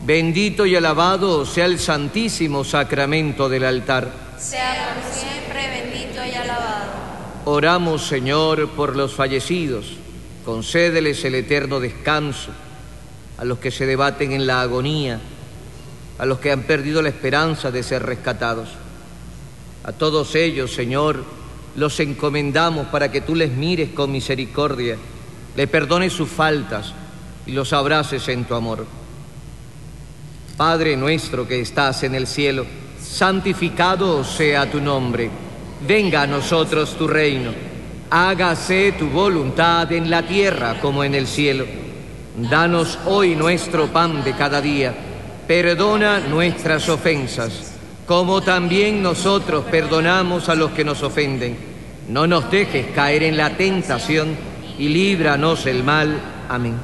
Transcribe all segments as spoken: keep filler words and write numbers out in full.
Bendito y alabado sea el santísimo sacramento del altar. Sea por siempre bendito y alabado. Oramos, Señor, por los fallecidos. Concédeles el eterno descanso. A los que se debaten en la agonía, a los que han perdido la esperanza de ser rescatados. A todos ellos, Señor, los encomendamos para que tú les mires con misericordia, les perdones sus faltas y los abraces en tu amor. Padre nuestro que estás en el cielo, santificado sea tu nombre. Venga a nosotros tu reino. Hágase tu voluntad en la tierra como en el cielo. Danos hoy nuestro pan de cada día. Perdona nuestras ofensas, como también nosotros perdonamos a los que nos ofenden. No nos dejes caer en la tentación y líbranos del mal. Amén.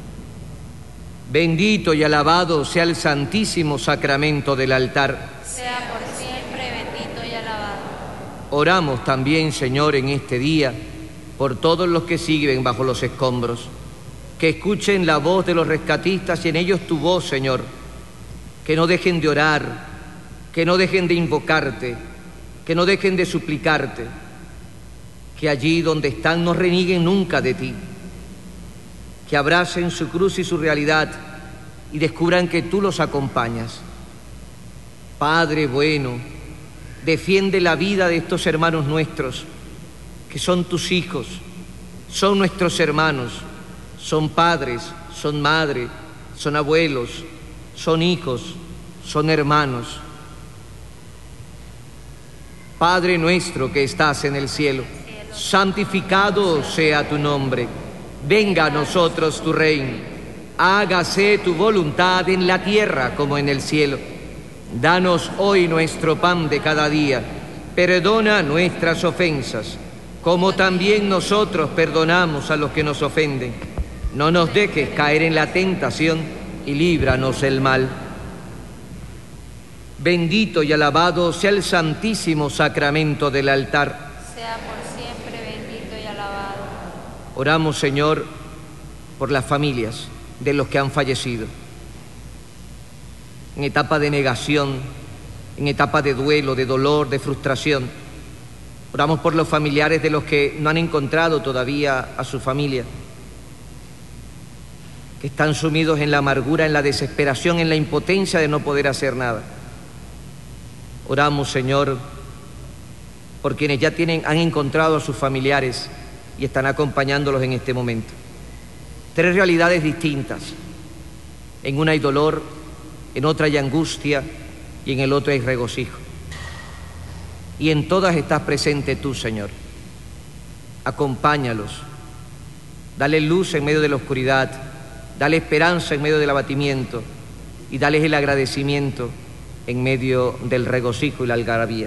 Bendito y alabado sea el santísimo sacramento del altar. Sea por siempre bendito y alabado. Oramos también, Señor, en este día, por todos los que siguen bajo los escombros, que escuchen la voz de los rescatistas y en ellos tu voz, Señor, que no dejen de orar, que no dejen de invocarte, que no dejen de suplicarte, que allí donde están no renieguen nunca de ti, que abracen su cruz y su realidad y descubran que tú los acompañas. Padre bueno, defiende la vida de estos hermanos nuestros, que son tus hijos, son nuestros hermanos, son padres, son madres, son abuelos, son hijos, son hermanos. Padre nuestro que estás en el cielo, santificado sea tu nombre. Venga a nosotros tu reino. Hágase tu voluntad en la tierra como en el cielo. Danos hoy nuestro pan de cada día. Perdona nuestras ofensas, como también nosotros perdonamos a los que nos ofenden. No nos dejes caer en la tentación y líbranos del mal. Bendito y alabado sea el santísimo sacramento del altar. Sea por siempre bendito y alabado. Oramos, Señor, por las familias de los que han fallecido, en etapa de negación, en etapa de duelo, de dolor, de frustración. Oramos por los familiares de los que no han encontrado todavía a su familia, que están sumidos en la amargura, en la desesperación, en la impotencia de no poder hacer nada. Oramos, Señor, por quienes ya tienen, han encontrado a sus familiares y están acompañándolos en este momento. Tres realidades distintas. En una hay dolor, en otra hay angustia y en el otro hay regocijo. Y en todas estás presente tú, Señor. Acompáñalos. Dale luz en medio de la oscuridad. Dale esperanza en medio del abatimiento y dales el agradecimiento en medio del regocijo y la algarabía.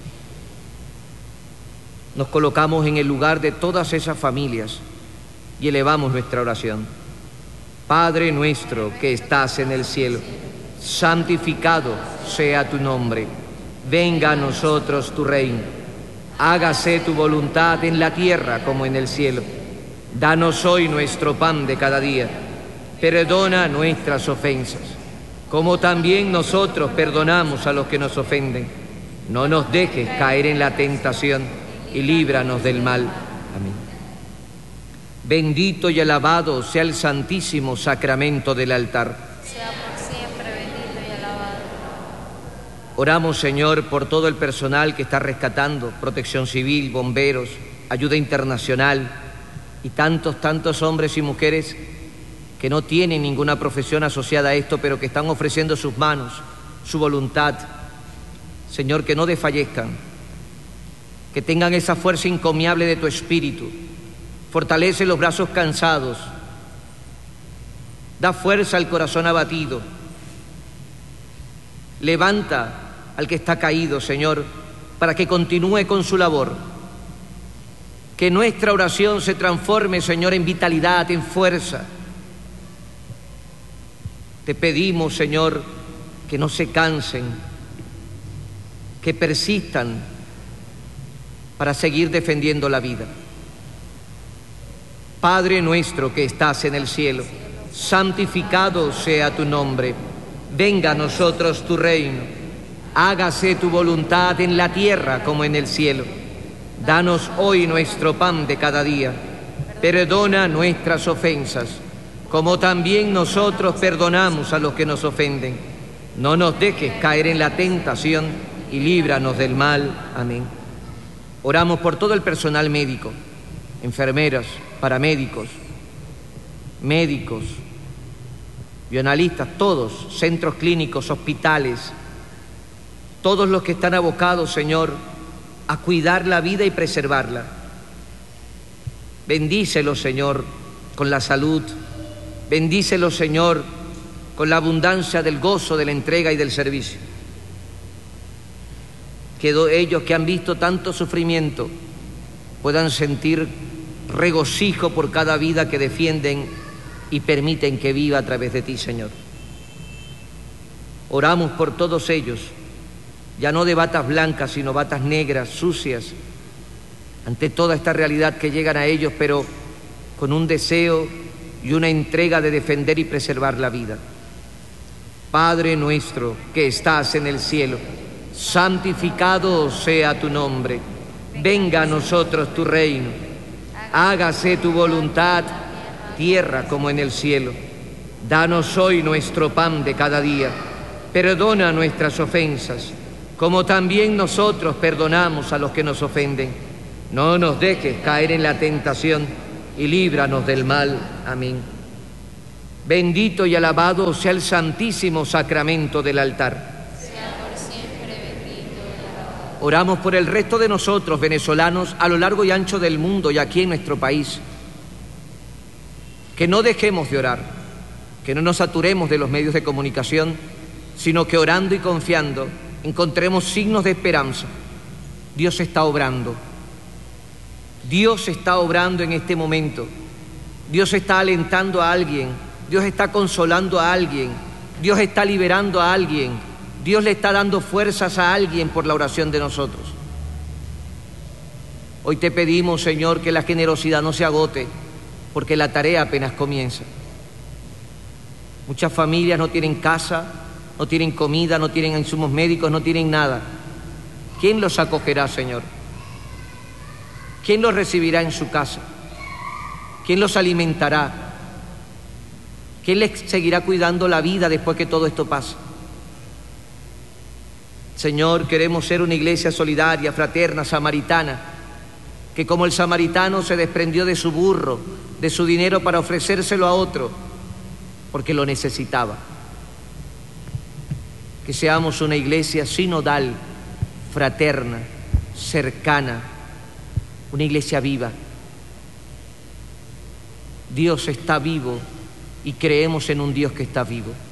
Nos colocamos en el lugar de todas esas familias y elevamos nuestra oración. Padre nuestro que estás en el cielo, santificado sea tu nombre. Venga a nosotros tu reino. Hágase tu voluntad en la tierra como en el cielo. Danos hoy nuestro pan de cada día. Perdona nuestras ofensas, como también nosotros perdonamos a los que nos ofenden. No nos dejes caer en la tentación y líbranos del mal. Amén. Bendito y alabado sea el santísimo sacramento del altar. Sea por siempre bendito y alabado. Oramos, Señor, por todo el personal que está rescatando, protección civil, bomberos, ayuda internacional y tantos, tantos hombres y mujeres que no tienen ninguna profesión asociada a esto, pero que están ofreciendo sus manos, su voluntad. Señor, que no desfallezcan, que tengan esa fuerza encomiable de tu espíritu. Fortalece los brazos cansados, da fuerza al corazón abatido, levanta al que está caído, Señor, para que continúe con su labor. Que nuestra oración se transforme, Señor, en vitalidad, en fuerza. Te pedimos, Señor, que no se cansen, que persistan para seguir defendiendo la vida. Padre nuestro que estás en el cielo, santificado sea tu nombre. Venga a nosotros tu reino. Hágase tu voluntad en la tierra como en el cielo. Danos hoy nuestro pan de cada día. Perdona nuestras ofensas, como también nosotros perdonamos a los que nos ofenden. No nos dejes caer en la tentación y líbranos del mal. Amén. Oramos por todo el personal médico, enfermeras, paramédicos, médicos, bioanalistas, todos, centros clínicos, hospitales, todos los que están abocados, Señor, a cuidar la vida y preservarla. Bendícelos, Señor, con la salud. Bendícelos, Señor, con la abundancia del gozo, de la entrega y del servicio. Que ellos que han visto tanto sufrimiento puedan sentir regocijo por cada vida que defienden y permiten que viva a través de ti, Señor. Oramos por todos ellos, ya no de batas blancas, sino batas negras, sucias, ante toda esta realidad que llegan a ellos, pero con un deseo y una entrega de defender y preservar la vida. Padre nuestro que estás en el cielo, santificado sea tu nombre. Venga a nosotros tu reino. Hágase tu voluntad, tierra como en el cielo. Danos hoy nuestro pan de cada día. Perdona nuestras ofensas, como también nosotros perdonamos a los que nos ofenden. No nos dejes caer en la tentación y líbranos del mal. Amén. Bendito y alabado sea el santísimo sacramento del altar. Sea por siempre bendito y alabado. Oramos por el resto de nosotros, venezolanos, a lo largo y ancho del mundo y aquí en nuestro país. Que no dejemos de orar, que no nos saturemos de los medios de comunicación, sino que orando y confiando encontremos signos de esperanza. Dios está obrando. Dios está obrando en este momento. Dios está alentando a alguien. Dios está consolando a alguien. Dios está liberando a alguien. Dios le está dando fuerzas a alguien por la oración de nosotros. Hoy te pedimos, Señor, que la generosidad no se agote, porque la tarea apenas comienza. Muchas familias no tienen casa, no tienen comida, no tienen insumos médicos, no tienen nada. ¿Quién los acogerá, Señor? ¿Quién los recibirá en su casa? ¿Quién los alimentará? ¿Quién les seguirá cuidando la vida después que todo esto pase? Señor, queremos ser una iglesia solidaria, fraterna, samaritana, que como el samaritano se desprendió de su burro, de su dinero para ofrecérselo a otro, porque lo necesitaba. Que seamos una iglesia sinodal, fraterna, cercana, una iglesia viva. Dios está vivo y creemos en un Dios que está vivo.